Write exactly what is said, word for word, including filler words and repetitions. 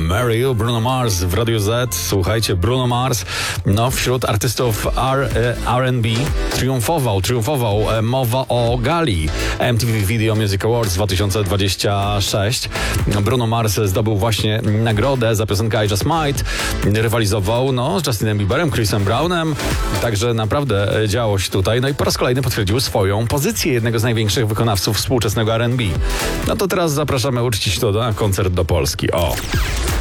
Mary, Bruno Mars w Radiu Z. Słuchajcie, Bruno Mars, no wśród artystów R, R and B triumfował, triumfował. Mowa o gali M T V Video Music Awards dwa tysiące dwudziesty szósty. Bruno Mars zdobył właśnie nagrodę za piosenkę I Just Might. Rywalizował no, z Justinem Bieberem, Chrisem Brownem. Także naprawdę działo się tutaj. No i po raz kolejny potwierdził swoją pozycję jednego z największych wykonawców współczesnego R and B. No to teraz zapraszamy uczcić to na koncert do Polski. O!